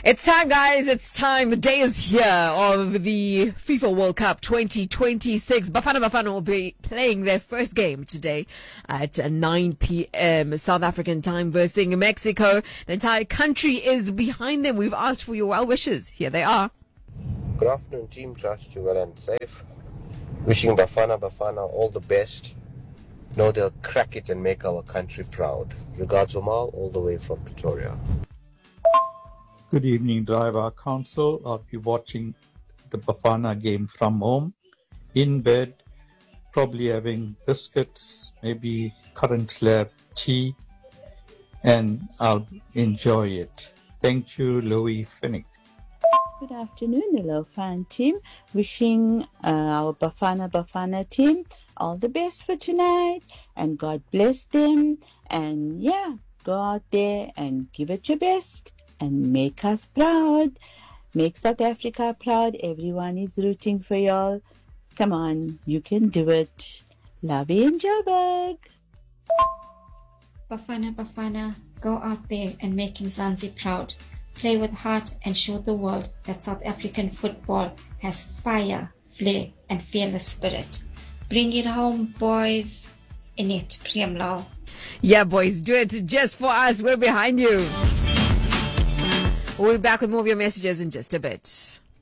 It's time, guys. It's time. The day is here of the FIFA World Cup 2026. Bafana will be playing their first game today at 9 p.m. South African time versus Mexico. The entire country is behind them. We've asked for your well wishes. Here they are. Good afternoon, team. Trust you well and safe. Wishing Bafana all the best. Know they'll crack it and make our country proud. Regards, Omal, all the way from Pretoria. Good evening, Driver Council. I'll be watching the Bafana game from home, in bed, probably having biscuits, maybe currant slab tea, and I'll enjoy it. Thank you, Louis Phoenix. Good afternoon, hello fan team. Wishing our Bafana team all the best for tonight, and God bless them. And yeah, go out there and give it your best and make us proud. Make South Africa proud. Everyone is rooting for y'all. Come on, you can do it. Love you in Joburg. Bafana, go out there and make Mzansi proud. Play with heart and show the world that South African football has fire, flair and fearless spirit. Bring it home, boys. In it, Priyamlal. Yeah, boys, do it just for us. We're behind you. We'll be back with more of your messages in just a bit.